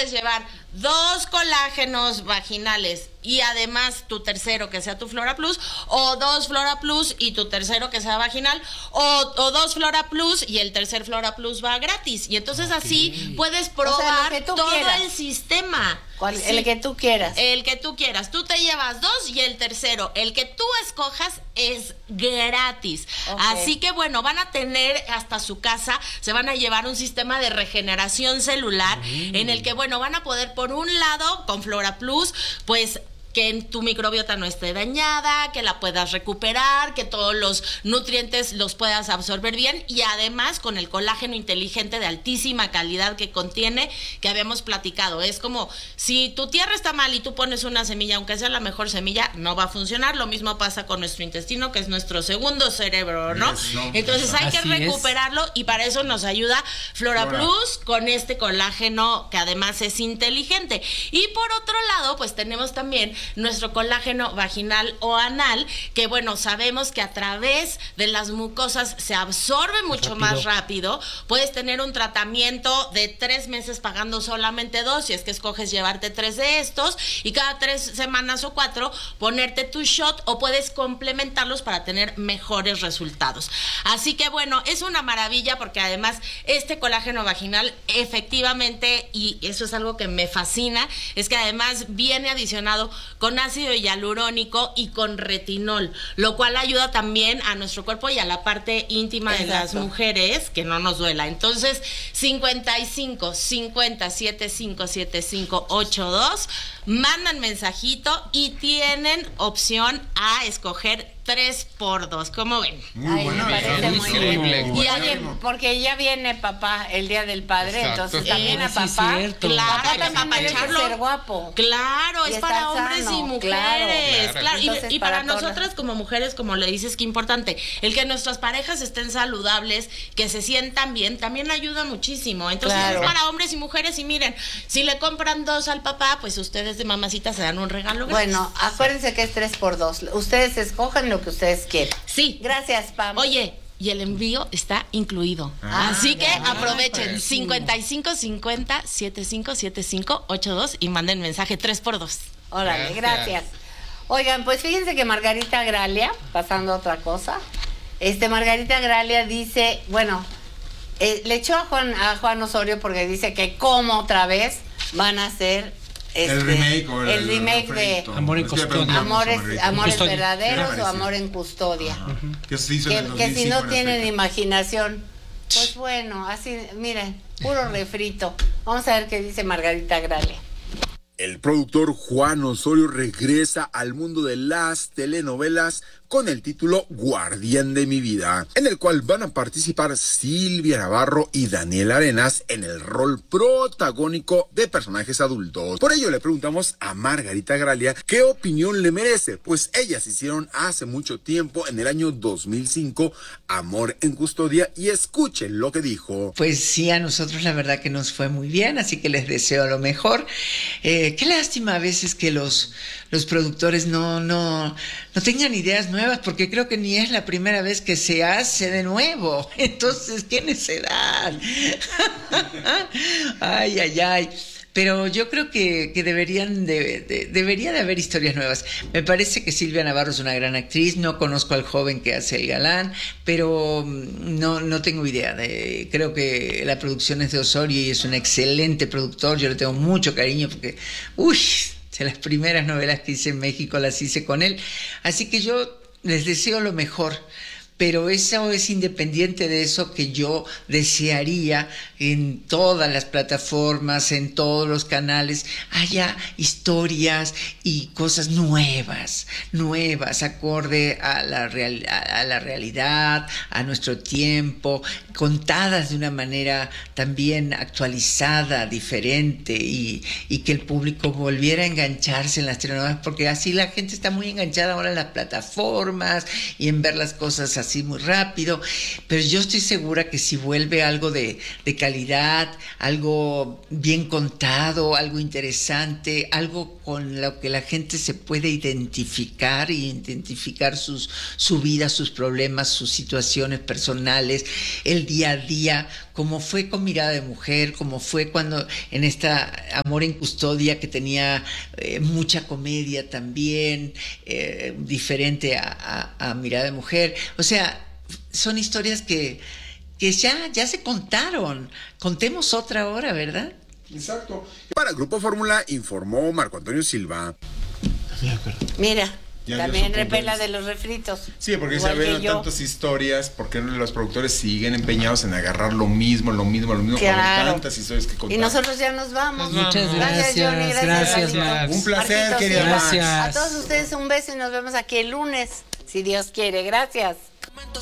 puedes llevar 2 colágenos vaginales y además tu tercero que sea tu Flora Plus, o 2 Flora Plus y tu tercero que sea vaginal, o 2 Flora Plus y el tercer Flora Plus va gratis. Y entonces así puedes probar todo el sistema. ¿Cuál? Sí. El que tú quieras. El que tú quieras. Tú te llevas 2 y el tercero, el que tú escojas, es gratis. Así que bueno, van a tener hasta su casa, se van a llevar un sistema de regeneración celular en el que bueno, van a poder por un lado con Flora Plus, pues que tu microbiota no esté dañada, que la puedas recuperar, que todos los nutrientes los puedas absorber bien, y además con el colágeno inteligente de altísima calidad que contiene, que habíamos platicado. Es como si tu tierra está mal y tú pones una semilla, aunque sea la mejor semilla, no va a funcionar. Lo mismo pasa con nuestro intestino, que es nuestro segundo cerebro, ¿no? Entonces hay que recuperarlo, y para eso nos ayuda Flora Plus con este colágeno que además es inteligente. Y por otro lado, pues tenemos también nuestro colágeno vaginal o anal, que bueno, sabemos que a través de las mucosas se absorbe mucho más rápido. Puedes tener un tratamiento de 3 meses pagando solamente 2, si es que escoges llevarte 3 de estos, y cada 3 semanas o 4 ponerte tu shot, o puedes complementarlos para tener mejores resultados. Así que bueno, es una maravilla, porque además este colágeno vaginal efectivamente, y eso es algo que me fascina, es que además viene adicionado con ácido hialurónico y con retinol, lo cual ayuda también a nuestro cuerpo y a la parte íntima de las mujeres, que no nos duela. Entonces, 55 50 75 75 82, mandan mensajito y tienen opción a escoger 3x2. ¿Cómo ven? Muy bueno, me parece muy increíble. Y oye, porque ya viene papá el Día del Padre, entonces también a papá. Claro, hay que apapacharlo. Ser guapo. Claro, es para hombres y mujeres. Claro. Y para nosotras como mujeres, como le dices, qué importante. El que nuestras parejas estén saludables, que se sientan bien, también ayuda muchísimo. Entonces es para hombres y mujeres. Y miren, si le compran 2 al papá, pues ustedes de mamacita se dan un regalo gratis. Bueno, acuérdense que es 3x2. Ustedes escojan lo que ustedes quieran. Sí. Gracias, Pam. Oye, y el envío está incluido. Así que aprovechen 55 50 75 75 82 y manden mensaje 3x2. Órale, gracias. Oigan, pues fíjense que Margarita Gralia, pasando a otra cosa, Margarita Gralia dice, bueno, le echó a Juan Osorio porque dice que como otra vez van a hacer el remake de Amor en Custodia. Amores verdaderos o Amor en Custodia. Que si no tienen imaginación, pues bueno, así, miren, puro refrito. Vamos a ver qué dice Margarita Gralia. El productor Juan Osorio regresa al mundo de las telenovelas con el título Guardián de mi vida, en el cual van a participar Silvia Navarro y Daniel Arenas en el rol protagónico de personajes adultos. Por ello le preguntamos a Margarita Gralia qué opinión le merece, pues ellas hicieron hace mucho tiempo, en el año 2005, Amor en Custodia, y escuchen lo que dijo. Pues sí, a nosotros la verdad que nos fue muy bien, así que les deseo lo mejor. Qué lástima a veces que los productores no tengan ideas nuevas, porque creo que ni es la primera vez que se hace de nuevo. Entonces, ¿qué necedad? Ay. Pero yo creo que debería de haber historias nuevas. Me parece que Silvia Navarro es una gran actriz. No conozco al joven que hace el galán, pero no tengo idea. Creo que la producción es de Osorio y es un excelente productor. Yo le tengo mucho cariño porque, de las primeras novelas que hice en México las hice con él. Así que yo les deseo lo mejor. Pero eso es independiente de eso, que yo desearía en todas las plataformas, en todos los canales, haya historias y cosas nuevas, acorde a la realidad, a nuestro tiempo, contadas de una manera también actualizada, diferente, y que el público volviera a engancharse en las telenovelas, porque así la gente está muy enganchada ahora en las plataformas y en ver las cosas así muy rápido, pero yo estoy segura que si vuelve algo de calidad, algo bien contado, algo interesante, algo con lo que la gente se puede identificar su vida, sus problemas, sus situaciones personales, el día a día, como fue con Mirada de Mujer, como fue cuando en esta Amor en Custodia, que tenía mucha comedia también, diferente a Mirada de Mujer. O sea, son historias que ya se contaron. Contemos otra ahora, ¿verdad? Exacto. Para Grupo Fórmula informó Marco Antonio Silva. Mira. Ya también repela de los refritos. Sí, porque se ven tantas historias, porque los productores siguen empeñados en agarrar lo mismo, claro. con tantas historias que contar. Y nosotros ya nos vamos. Muchas gracias, Johnny, gracias Un placer, Marquitos, querida. Gracias. A todos ustedes un beso y nos vemos aquí el lunes, si Dios quiere. Gracias.